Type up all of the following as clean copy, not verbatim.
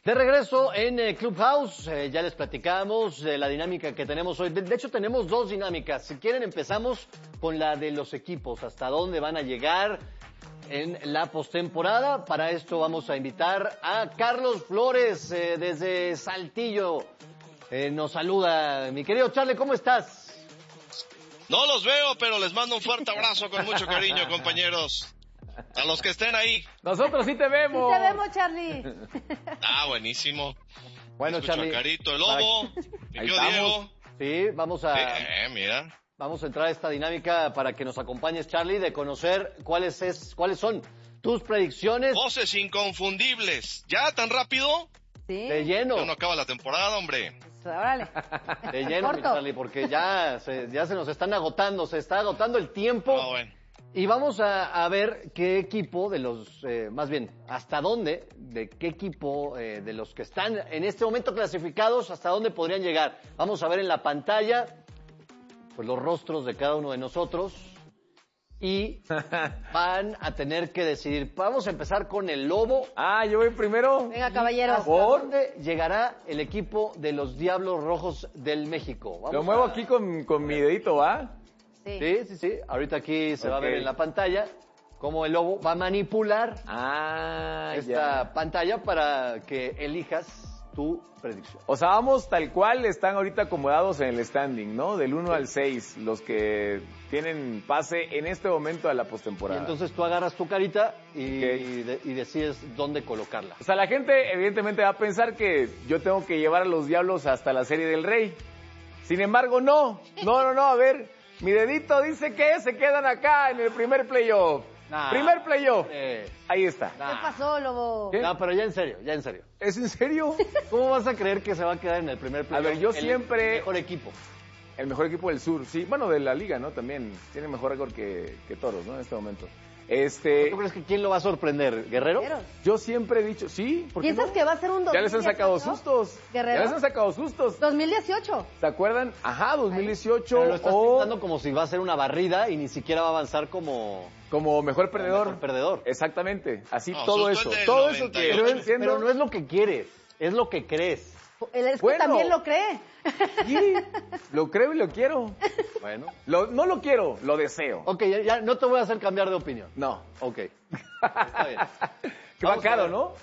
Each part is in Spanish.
De regreso en Clubhouse, ya les platicamos de la dinámica que tenemos hoy. De hecho, tenemos dos dinámicas. Si quieren, empezamos con la de los equipos. ¿Hasta dónde van a llegar en la postemporada? Para esto vamos a invitar a Carlos Flores desde Saltillo. Nos saluda. Mi querido Charlie, ¿cómo estás? No los veo, pero les mando un fuerte abrazo con mucho cariño, compañeros. A los que estén ahí. Nosotros sí te vemos. Sí te vemos, Charlie. Ah, buenísimo. Bueno, Escucho Charlie. a Carito, el Lobo, mi tío Diego. Sí, vamos a entrar a esta dinámica para que nos acompañes, Charlie, de conocer cuáles son tus predicciones. Voces inconfundibles. ¿Ya tan rápido? Sí. De lleno. Ya no acaba la temporada, hombre. Órale. De lleno, mi Charlie, porque ya se nos están agotando, se está agotando el tiempo. Ah, bueno. Y vamos a ver qué equipo de los, más bien, hasta dónde, de qué equipo de los que están en este momento clasificados, hasta dónde podrían llegar. Vamos a ver en la pantalla, pues, los rostros de cada uno de nosotros y van a tener que decidir. Vamos a empezar con el Lobo. Ah, yo voy primero. Venga, caballeros. ¿Hasta dónde llegará el equipo de los Diablos Rojos del México? Vamos Lo muevo aquí con mi dedito, ¿va? Sí. Ahorita aquí se va a ver en la pantalla cómo el Lobo va a manipular esta pantalla para que elijas tu predicción. O sea, vamos tal cual están ahorita acomodados en el standing, ¿no? Del 1 al 6, los que tienen pase en este momento a la Y postemporada. entonces tú agarras tu carita y decides dónde colocarla. O sea, la gente evidentemente va a pensar que yo tengo que llevar a los Diablos hasta la Serie del Rey. Sin embargo, no, a ver... Mi dedito dice que se quedan acá en el primer playoff. Primer playoff. Ahí está. ¿Qué pasó, Lobo? No, pero ya en serio. ¿Es en serio? ¿Cómo vas a creer que se va a quedar en el primer playoff? A ver, yo siempre... El mejor equipo. El mejor equipo del sur, sí. Bueno, de la liga, ¿no? También tiene mejor récord que Toros, ¿no? En este momento. ¿Tú crees que quién lo va a sorprender? ¿Guerrero? Yo siempre he dicho, sí. ¿por qué ¿Piensas no? que va a ser un 2018? Ya les han sacado sustos. ¿Guerrero? Ya les han sacado sustos. 2018. ¿Se acuerdan? Ajá, 2018. Pero lo estás pintando como si va a ser una barrida y ni siquiera va a avanzar como mejor perdedor. mejor perdedor. Exactamente. Así No, todo susto eso. el del Todo eso 98. que estoy diciendo. Pero no es lo que quieres, es lo que crees. El Bueno. también lo cree. Sí, lo creo y lo quiero. Bueno. No lo quiero, lo deseo. Ok, ya no te voy a hacer cambiar de opinión. No. Ok. Está bien. Que va Vamos a caro, ver. ¿no?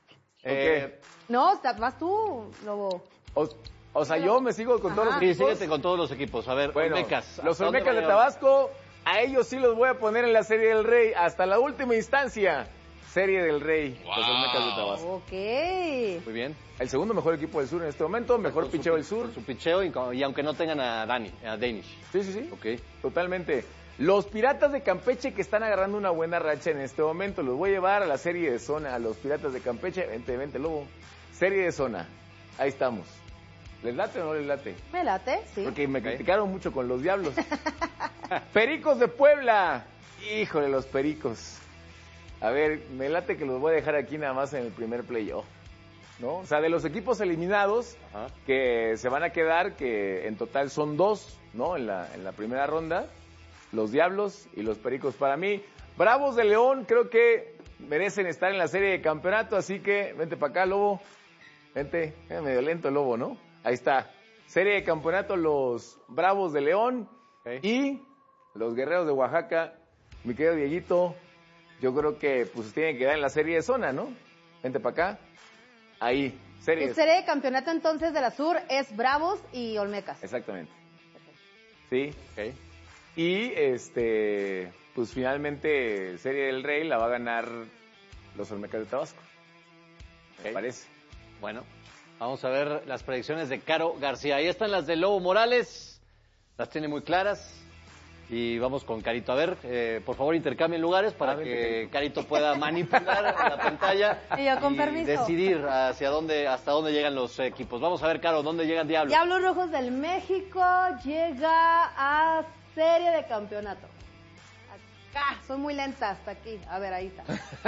No, vas tú, Lobo. O sea, yo me sigo con todos los Sí, equipos. síguete con todos los equipos. A ver, Bueno, Olmecas. los ¿hasta dónde Olmecas va de a llegar? Tabasco, a ellos sí los voy a poner en la Serie del Rey hasta la última instancia. Serie del Rey, Wow. los Olmecas de Tabasco. Ok. Muy bien. El segundo mejor equipo del sur en este momento, mejor Con su picheo del pi- sur. con su picheo y aunque no tengan a Danish. Sí. Ok. Totalmente. Los Piratas de Campeche que están agarrando una buena racha en este momento. Los voy a llevar a la Serie de Zona, a los Piratas de Campeche. Vente, Lobo. Serie de Zona. Ahí estamos. ¿Les late o no les late? Me late, sí. Porque me criticaron mucho con los Diablos. Pericos de Puebla. Híjole, los Pericos. A ver, me late que los voy a dejar aquí nada más en el primer playoff, ¿no? O sea, de los equipos eliminados Ajá. que se van a quedar, que en total son 2, ¿no? En la primera ronda, los Diablos y los Pericos. Para mí, Bravos de León creo que merecen estar en la serie de campeonato, así que vente para acá, Lobo. Vente, medio lento el Lobo, ¿no? Ahí está. Serie de campeonato, los Bravos de León y los Guerreros de Oaxaca. Mi querido Dieguito, yo creo que pues tienen que dar en la serie de zona, ¿no? Vente para acá. Ahí, serie. Tu serie de campeonato entonces de la Sur es Bravos y Olmecas. Exactamente. Sí. Ok. Y pues finalmente Serie del Rey la va a ganar los Olmecas de Tabasco. Me parece. Bueno, vamos a ver las predicciones de Caro García. Ahí están las de Lobo Morales. Las tiene muy claras. Y vamos con Carito. A ver, por favor, intercambien lugares para que Carito pueda manipular la pantalla Y yo con permiso. decidir hasta dónde llegan los equipos. Vamos a ver, Caro, ¿dónde llegan Diablos? Diablos Rojos del México llega a serie de campeonato. Acá, soy muy lenta hasta aquí. A ver, ahí está.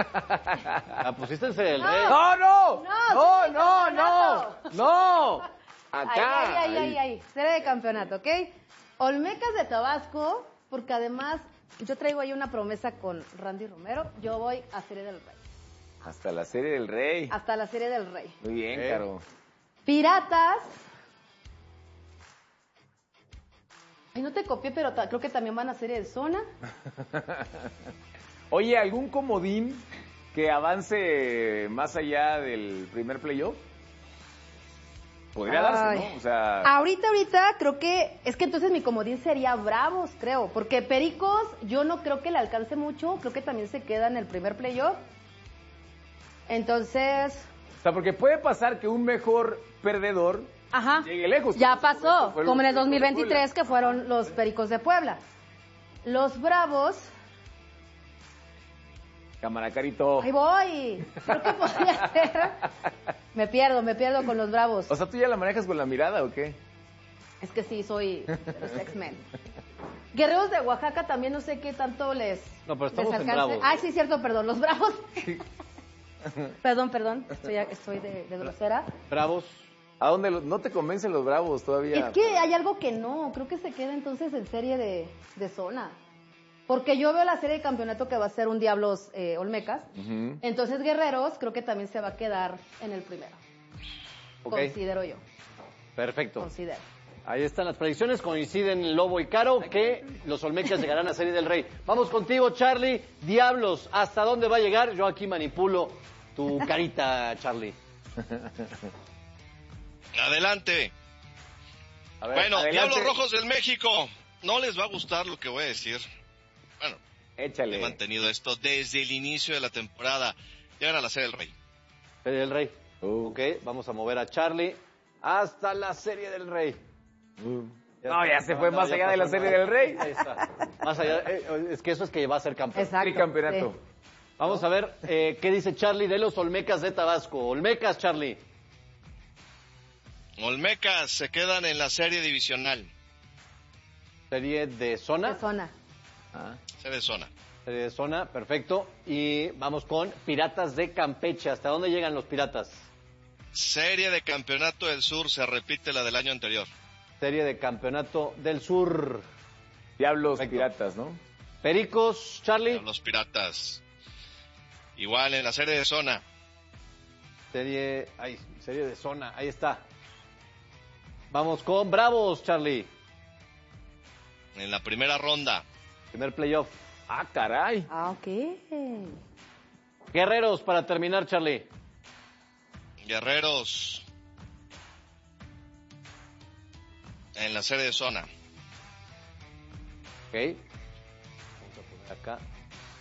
La pusiste en Serie del Rey. No. Acá. Ahí. Serie de campeonato, ¿ok? Olmecas de Tabasco, porque además yo traigo ahí una promesa con Randy Romero. Yo voy a Serie del Rey. Hasta la Serie del Rey. Hasta la Serie del Rey. Muy bien, Caro. Piratas. Ay, no te copié, pero creo que también van a Serie de Zona. Oye, ¿algún comodín que avance más allá del primer playoff? Podría darse, ¿no? O sea, Ahorita creo que... Es que entonces mi comodín sería Bravos, creo. Porque Pericos yo no creo que le alcance mucho. Creo que también se queda en el primer playoff. Entonces... o sea, porque puede pasar que un mejor perdedor Ajá. llegue lejos. Ya pasó, Fue como en el los Pericos de 2023 que fueron los Pericos de Puebla. Los Bravos... Cámara, Carito. Ahí voy. Creo que podría ser. Me pierdo con los Bravos. O sea, ¿tú ya la manejas con la mirada o qué? Es que sí, soy de los X-Men. Guerreros de Oaxaca también no sé qué tanto les... No, pero estamos les en alcance. Bravos. Ay, sí, cierto, perdón. Los Bravos. Perdón. Estoy de grosera. Bravos. ¿A dónde no te convencen los Bravos todavía? Es que hay algo que no. Creo que se queda entonces en serie de zona. Porque yo veo la serie de campeonato que va a ser un Diablos Olmecas. Ujú. Entonces Guerreros creo que también se va a quedar en el primero. Ok. Considero yo. Perfecto. Considero. Ahí están las predicciones, coinciden Lobo y Caro que los Olmecas llegarán a Serie del Rey. Vamos contigo, Charlie. Diablos, ¿hasta dónde va a llegar? Yo aquí manipulo tu carita, Charlie. Adelante. A ver, Bueno, adelante. Diablos Rojos del México. No les va a gustar lo que voy a decir. Bueno, Échale. he mantenido esto desde el inicio de la temporada. Llegan a la Serie del Rey. Serie del Rey. Ok, vamos a mover a Charlie hasta la Serie del Rey. No, ya se fue más allá de la pasó, Serie no. del Rey. Ahí está. Más allá, es que eso es que va a ser campeón. Exacto. Tricampeonato. Sí. Vamos a ver qué dice Charlie de los Olmecas de Tabasco. Olmecas, Charlie. Olmecas se quedan en la serie divisional. Serie de zona. De zona. Serie de zona. Serie de zona, perfecto. Y vamos con Piratas de Campeche. ¿Hasta dónde llegan los Piratas? Serie de Campeonato del Sur, se repite la del año anterior. Serie de Campeonato del Sur. Diablos Perfecto. Piratas, ¿no? Pericos, Charlie. Los Piratas. Igual en la serie de zona. Serie de zona, ahí está. Vamos con Bravos, Charlie. En la primera ronda. Primer playoff. Ah, caray. Ah, ok. Guerreros para terminar, Charlie. Guerreros. En la serie de zona. Ok. Vamos a poner acá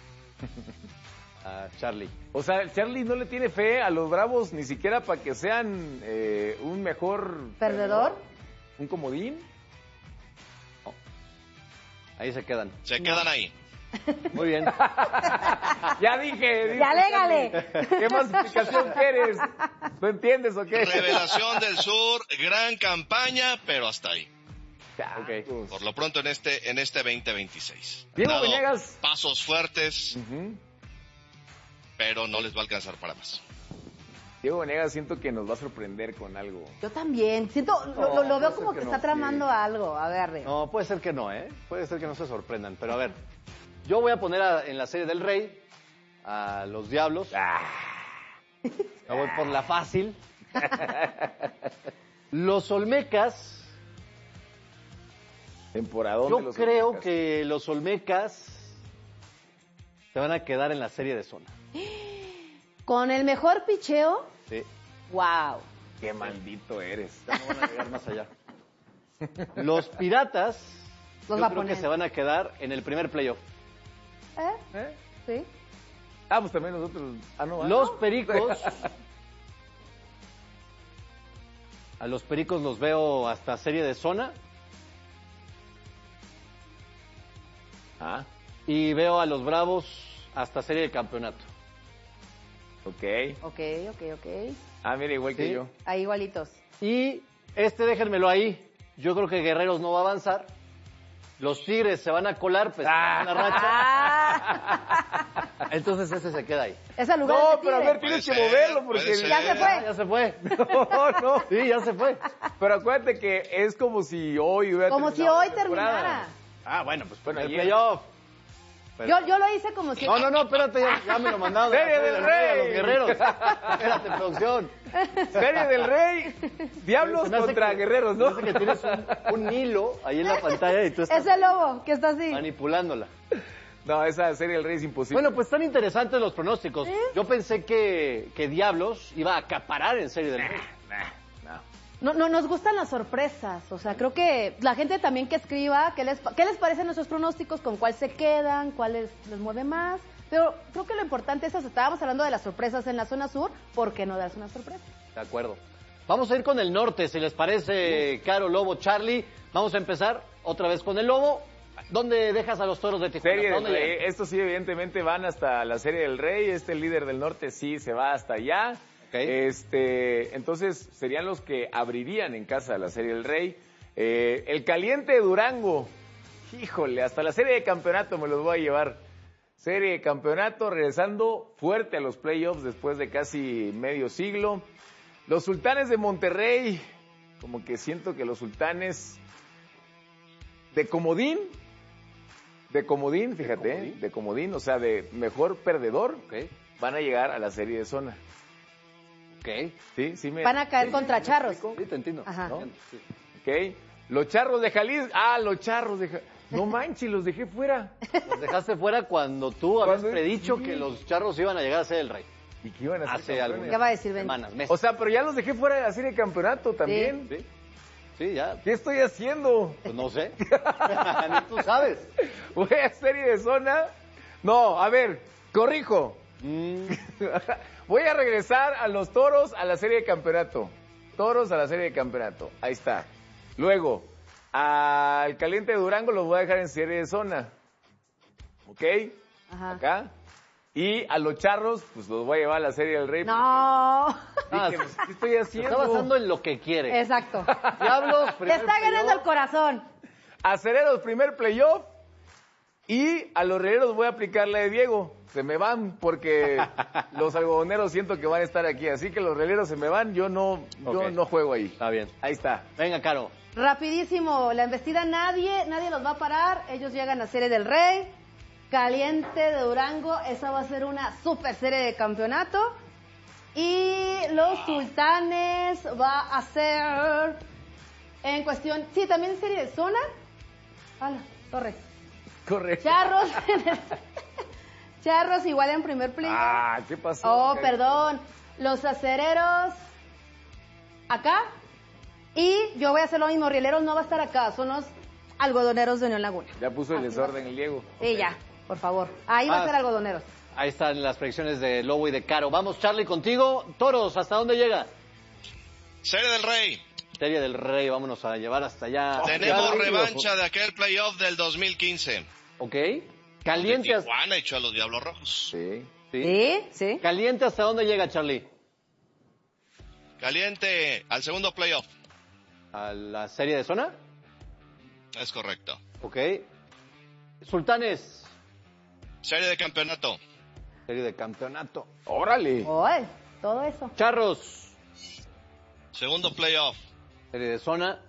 a Charlie. O sea, Charlie no le tiene fe a los Bravos ni siquiera para que sean un mejor... ¿Perdedor? ¿Un comodín? Ahí se quedan. Se quedan ahí. Muy bien. Ya dije. ¡Ya légale! ¿Qué más explicación quieres? ¿No entiendes o qué? Revelación del Sur, gran campaña, pero hasta ahí. Ok. Por lo pronto en este 2026. Diego Dado Venegas. pasos fuertes, Ujú. pero no les va a alcanzar para más. Diego Venegas siento que nos va a sorprender con algo. Yo también. Siento, No, lo veo puede como ser que que está no, tramando sí. algo. A ver, No, puede ser que no, ¿eh? Puede ser que no se sorprendan. Pero a ver, yo voy a poner en la Serie del Rey a los Diablos. Me voy por la fácil. Los Olmecas. Temporadón de Yo los creo Olmecas. que los Olmecas se van a quedar en la serie de zona. con el mejor picheo, Sí, wow. Qué maldito eres. ya no van a llegar más allá. Los Piratas, Los yo va a creo que poner. se van a quedar en el primer playoff. ¿Eh? Sí. Ah, pues también nosotros. Ah, no. ah, Los no. Pericos, a los Pericos los veo hasta serie de zona. Ah, Y veo a los Bravos hasta serie de campeonato. ok. Ok. Ah, mira, igual que Sí. yo. Ahí igualitos. Y déjenmelo ahí. Yo creo que Guerreros no va a avanzar. Los Tigres se van a colar, pues una racha. Ah, Entonces ese se queda ahí. es el lugar No, de pero a Tigre. ver, tienes que Puede ser, moverlo porque... puede ser. Ya se fue. Ya se fue. No, no. Sí, ya se fue. Pero acuérdate que es como si hoy hubiera Como si terminado hoy la temporada. terminara. Ah, bueno, pues Bueno, el ayer. playoff. Yo lo hice como si... No, espérate, ya me lo mandaron. Serie del Rey. A los guerreros. Espérate, producción. Serie del Rey. Diablos Se me hace contra guerreros, ¿no? Se me hace que tienes un hilo ahí en la pantalla y tú estás Es el lobo, que está así. manipulándola. No, esa Serie del Rey es imposible. Bueno, pues están interesantes los pronósticos. Yo pensé que Diablos iba a acaparar en Serie del Rey. No, nos gustan las sorpresas, o sea, creo que la gente también que escriba, ¿qué les parecen nuestros pronósticos? ¿Con cuál se quedan? ¿Cuál les mueve más? Pero creo que lo importante es eso, estábamos hablando de las sorpresas en la zona sur, ¿por qué no das una sorpresa? De acuerdo. Vamos a ir con el norte, si les parece, Caro, Lobo, Charlie. Vamos a empezar otra vez con el Lobo. ¿Dónde dejas a los Toros de Tijuana? Serie del ¿Dónde Rey. llegan? Estos sí, evidentemente, van hasta la Serie del Rey. El líder del norte sí se va hasta allá. Okay. Entonces, serían los que abrirían en casa de la Serie del Rey. El caliente de Durango. Híjole, hasta la Serie de Campeonato me los voy a llevar. Serie de Campeonato, regresando fuerte a los playoffs después de casi medio siglo. Los Sultanes de Monterrey. Como que siento que los Sultanes de comodín, fíjate, de comodín, o sea, de mejor perdedor, Okay. van a llegar a la Serie de zona. Ok. Sí, Van a caer contra Charros. Sí, te entiendo. Ajá. ¿No? Sí. Ok. Los Charros de Jalisco. Los Charros de Jalisco. No manches, los dejé fuera. Los dejaste fuera cuando tú habías Cuando- predicho sí. que los Charros iban a llegar a ser el Rey. ¿Y qué iban a hacer? Hace campeones? algunas ¿Qué va a decir Ben? semanas, meses. O sea, pero ya los dejé fuera de la Serie de Campeonato también. ¿Sí? Sí, ya. ¿Qué estoy haciendo? Pues no sé. Ni tú sabes. Voy a Serie de zona. No, a ver, corrijo. Voy a regresar a los Toros a la Serie de Campeonato. Toros a la Serie de Campeonato. Ahí está. Luego, al Caliente de Durango los voy a dejar en Serie de zona. ¿Ok? Ajá. Acá. Y a los Charros, pues los voy a llevar a la Serie del Rey. No. Dije, pues, ¿qué estoy Se haciendo? está basando en lo que quiere. Exacto. Diablos, Le primer está ganando playoff. el corazón. Acereros, primer playoff. Y a los Rieleros voy a aplicar la de Diego. Se me van porque los algodoneros siento que van a estar aquí. Así que los Rieleros se me van. Yo no juego ahí. Está bien. Ahí está. Venga, Caro. Rapidísimo, la embestida nadie los va a parar. Ellos llegan a Serie del Rey. Caliente de Durango, esa va a ser una super serie de campeonato. Y los Sultanes va a ser en cuestión, sí, también serie de zona. Hola, Torres. Correcto. Charros, Charros igual en primer play. ¿Qué pasó? Oh, perdón. Los acereros acá. Y yo voy a hacer lo mismo. Rieleros no va a estar acá. Son los algodoneros de Unión Laguna. Ya puso el Así desorden el Diego. Sí, ya, por favor. Ahí va a ser algodoneros. Ahí están las predicciones de Lobo y de Caro. Vamos, Charlie, contigo. Toros, ¿hasta dónde llega? Serie del Rey. Serie del Rey, vámonos a llevar hasta allá. Tenemos Charlie, revancha de aquel playoff del 2015. Ok. De Caliente hasta... Tijuana echó a los Diablos Rojos. Sí. ¿Sí? Sí, sí. Caliente hasta dónde llega, Charlie. Caliente al segundo playoff. ¿A la serie de zona? Es correcto. Ok. Sultanes. Serie de campeonato. Serie de campeonato. Órale. Oye, todo eso. Charros. Segundo playoff. Serie de zona.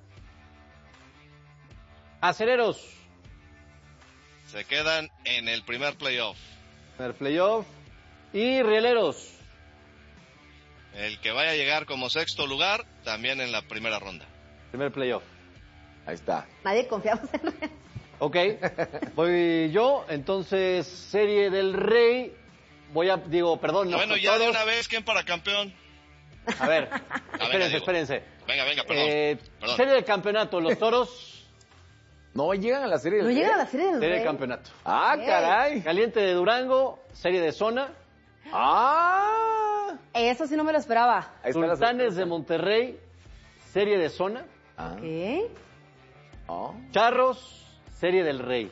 Acereros. Se quedan en el primer playoff. Primer playoff. Y Rieleros. El que vaya a llegar como sexto lugar, también en la primera ronda. Primer playoff. Ahí está. Nadie confiamos en él. Ok. Voy yo. Entonces, Serie del Rey. Perdón. Bueno, ya todos. de una vez, ¿quién para campeón? A ver. venga, espérense. Venga, perdón. Perdón. Serie de campeonato. Los Toros. No llegan a la Serie del No Rey. llegan a la Serie del Serie de Rey. campeonato. Ok. Caray. Caliente de Durango. Serie de zona. Eso sí no me lo esperaba. Ahí está la Sultanes de sorpresa. Monterrey. Serie de zona. ¿Qué? Charros. Serie del Rey.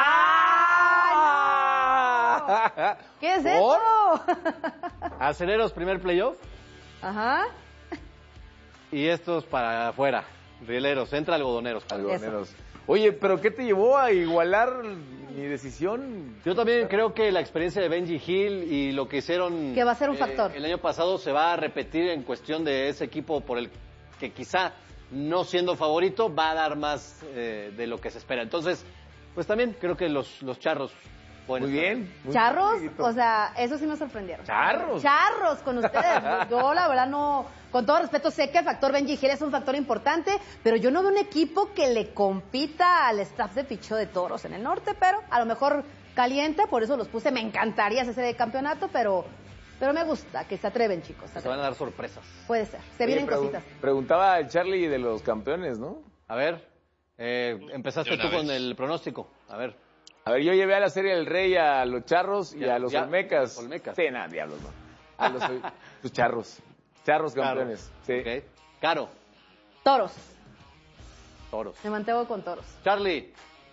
¿Qué es ¿Por? eso? Aceleros, primer playoff. Ajá. Y estos para afuera. Rieleros. Entra algodoneros. Algodoneros. Oye, ¿pero qué te llevó a igualar mi decisión? Yo también creo que la experiencia de Benji Hill y lo que hicieron Que va a ser un factor. el año pasado se va a repetir en cuestión de ese equipo por el que quizá no siendo favorito va a dar más de lo que se espera. Entonces, pues también creo que los Charros Bueno, Muy bien. muy Charros, bien, o sea, eso sí me sorprendieron. Charros. Charros con ustedes. Yo, la verdad, no. Con todo respeto, sé que el factor Benji Gil es un factor importante, pero yo no veo un equipo que le compita al staff de picheo de Toros en el norte, pero a lo mejor calienta, por eso los puse. Me encantaría ese de campeonato, pero me gusta que se atreven, chicos. se van a dar sorpresas. Puede ser. Se Oye, vienen cositas. Preguntaba el Charlie de los campeones, ¿no? A ver, empezaste De una tú con vez. el pronóstico. A ver. A ver, yo llevé a la Serie del Rey a los Charros y Ya, a los ya, Olmecas. Olmecas. Sí, nada, diablos, no. A los Charros. Charros campeones. Sí. Ok. Caro, Toros. Toros. Me mantengo con Toros. Charlie,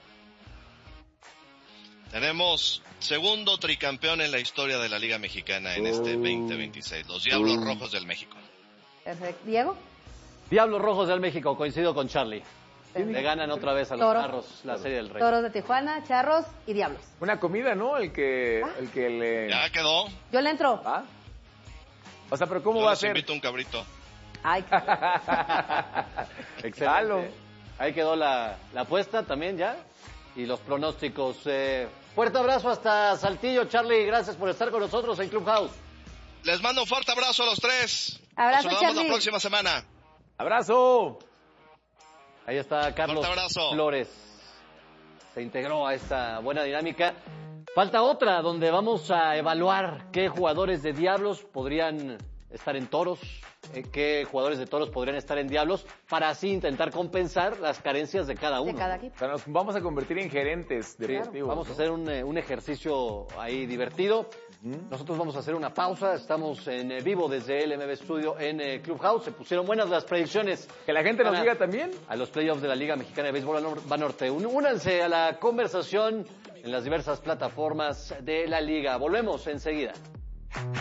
Tenemos segundo tricampeón en la historia de la Liga Mexicana en este 2026. Los Diablos Rojos del México. Perfecto. ¿Diego? Diablos Rojos del México, coincido con Charlie. Perfecto. Le ganan otra vez a los Toros. Charros la Serie del Rey. Toros de Tijuana, Charros y Diablos. Una comida, ¿no? El que le... Ya quedó. Yo le entro. ¿Ah? O sea, pero ¿cómo Yo va a les ser? invito un cabrito. Ay, Excelente. Jalo. Ahí quedó la apuesta también ya. Y los pronósticos. Fuerte abrazo hasta Saltillo, Charlie. Gracias por estar con nosotros en Clubhouse. Les mando un fuerte abrazo a los tres. Abrazo, Nos saludamos Charlie. la próxima semana. ¡Abrazo! Ahí está Carlos Fuerte abrazo. Flores. Se integró a esta buena dinámica. Falta otra donde vamos a evaluar qué jugadores de Diablos podrían estar en Toros, qué jugadores de Toros podrían estar en Diablos, para así intentar compensar las carencias de cada uno. de cada equipo. O sea, nos vamos a convertir en gerentes deportivos. Vamos a ¿no? hacer un ejercicio ahí divertido. Nosotros vamos a hacer una pausa. Estamos en vivo desde el MB Studio en Clubhouse. Se pusieron buenas las predicciones. Que la gente nos Van diga también. a los playoffs de la Liga Mexicana de Béisbol Banorte. Únanse a la conversación en las diversas plataformas de la liga. Volvemos enseguida.